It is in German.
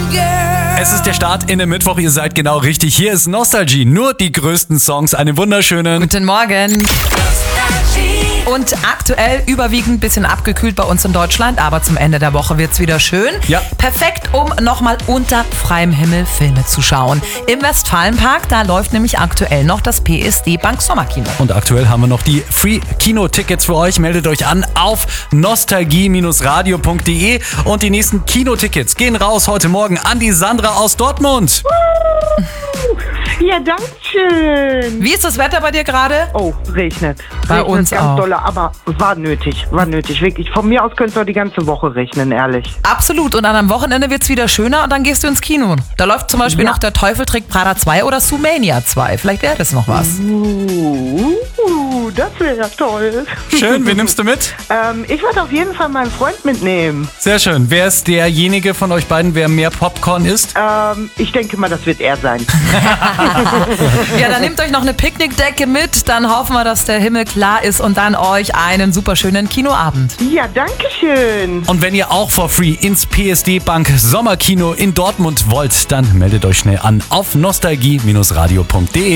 Es ist der Start in den Mittwoch, ihr seid genau richtig. Hier ist Nostalgie, nur die größten Songs. Einen wunderschönen Guten Morgen. Und aktuell überwiegend ein bisschen abgekühlt bei uns in Deutschland, aber zum Ende der Woche wird's wieder schön. Ja. Perfekt, um nochmal unter freiem Himmel Filme zu schauen. Im Westfalenpark, da läuft nämlich aktuell noch das PSD Bank Sommerkino. Und aktuell haben wir noch die Free-Kino-Tickets für euch. Meldet euch an auf nostalgie-radio.de und die nächsten Kinotickets gehen raus heute Morgen an die Sandra aus Dortmund. Ja, danke schön. Wie ist das Wetter bei dir gerade? Oh, regnet. Bei regnet uns ganz auch. dolle, aber war nötig, wirklich. Von mir aus könnte es auch die ganze Woche regnen, ehrlich. Absolut. Und dann am Wochenende wird's wieder schöner und dann gehst du ins Kino. Da läuft zum Beispiel noch Der Teufel trägt Prada 2 oder Zoomania 2. Vielleicht wäre das noch was. Das wäre ja toll. Schön, wen nimmst du mit? Ich würde auf jeden Fall meinen Freund mitnehmen. Sehr schön. Wer ist derjenige von euch beiden, wer mehr Popcorn isst? Ich denke mal, das wird er sein. Ja, dann nehmt euch noch eine Picknickdecke mit. Dann hoffen wir, dass der Himmel klar ist und dann euch einen super schönen Kinoabend. Ja, danke schön. Und wenn ihr auch for free ins PSD Bank Sommerkino in Dortmund wollt, dann meldet euch schnell an auf nostalgie-radio.de.